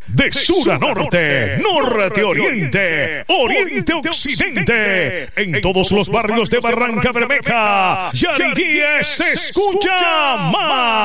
De sur a norte, norte a oriente, oriente a occidente, en todos los barrios de Barranca Bermeja, Yariguíes se escucha más.